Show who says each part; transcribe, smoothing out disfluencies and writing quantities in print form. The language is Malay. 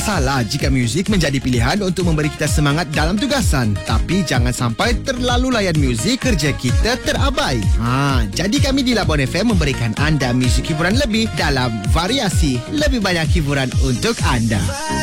Speaker 1: salah jika muzik menjadi pilihan untuk memberi kita semangat dalam tugasan. Tapi jangan sampai terlalu layan muzik, kerja kita terabai. Jadi kami di Labuan FM memberikan anda muzik hiburan lebih dalam variasi lebih banyak hiburan untuk anda.